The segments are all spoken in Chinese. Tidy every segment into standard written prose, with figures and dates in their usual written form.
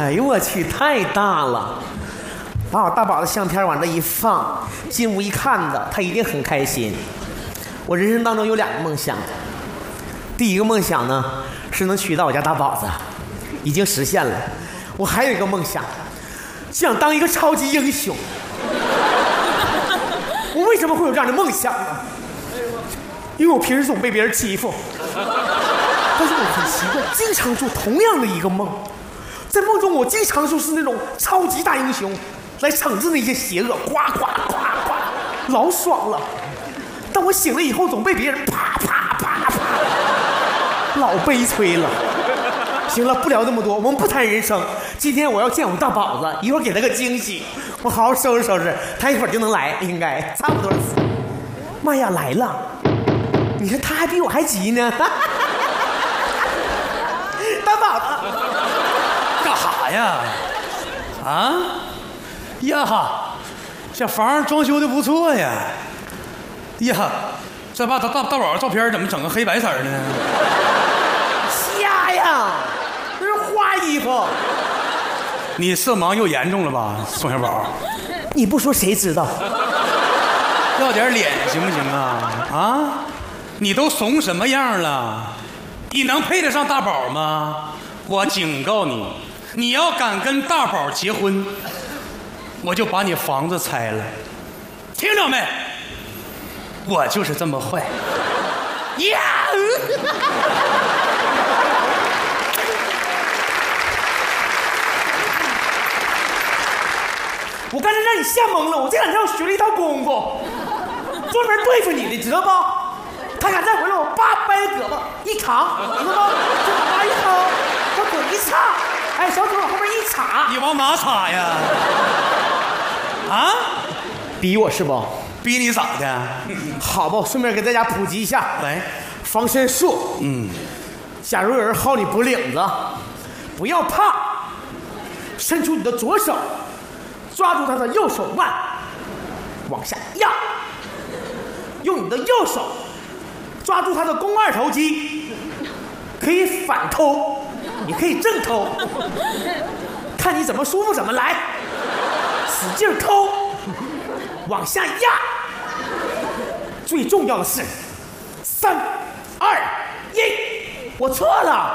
哎呦我去，太大了！把我大宝的相片往这一放，进屋一看的，他一定很开心。我人生当中有2个梦想，第一个梦想呢是能娶到我家大宝子，已经实现了。我还有一个梦想，想当一个超级英雄。我为什么会有这样的梦想呢？因为我平时总被别人欺负，但是我很奇怪，经常做同样的一个梦。在梦中，我经常就是那种超级大英雄，来惩治那些邪恶，呱呱呱呱，老爽了。但我醒了以后，总被别人啪啪啪啪，老悲催了。行了，不聊那么多，我们不谈人生。今天我要见我大宝子，一会儿给他个惊喜，我好好收拾收拾，他一会儿就能来，应该差不多。妈呀，来了！你看他还比我还急呢。大宝子。 干啥呀？啊？呀哈，这房装修的不错呀。呀，这把大宝照片怎么整个黑白色的呢？ 瞎呀，这是花衣服。 你色盲又严重了吧，宋小宝？ 你不说谁知道？ 要点脸行不行啊？啊？你都怂什么样了？你能配得上大宝吗？我警告你。你要敢跟大宝结婚，我就把你房子拆了，听着没？我就是这么坏。呀！ 我刚才让你吓懵了，我这2天我学了一套功夫，专门对付你的，知道不？他敢再回来，我叭掰他胳膊一扛，知道不？这往哪一扛，我腿一插。哎，小腿往后面一插， 你往哪插呀？啊？ 逼我是不？ 逼你咋的？ 好吧，我顺便给大家普及一下， 来， 防身术。假如有人薅你脖领子，不要怕，伸出你的左手，抓住他的右手腕，往下压，用你的右手抓住他的肱二头肌，可以反偷。你可以正偷，看你怎么舒服怎么来，使劲偷，往下压。最重要的是，3、2、1，我错了。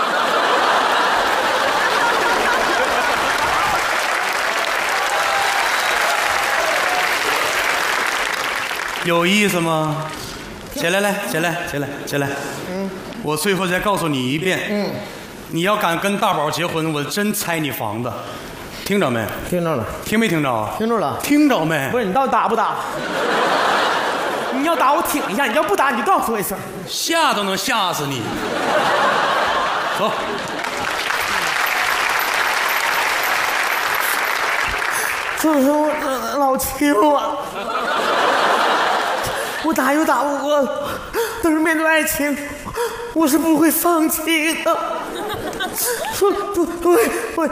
有意思吗？起来，起来。我最后再告诉你一遍。你要敢跟大宝结婚，我真拆你房子，听着没？ 听着了。 听没听着？ 听着了。 听着没？ 不是，你到底打不打？你要打我挺一下，你要不打你就告诉我一声。 吓都能吓死你。走。 这是我老邱啊！我打又打不过，但是面对爱情，我是不会放弃的。说喂，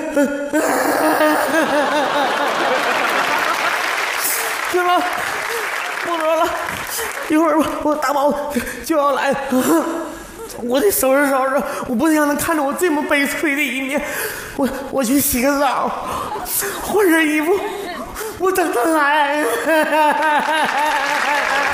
行了，不说了，一会儿我大宝就要来，我得收拾收拾，我不能让他看着我这么悲催的一面。我去洗个澡，换身衣服，我等他来。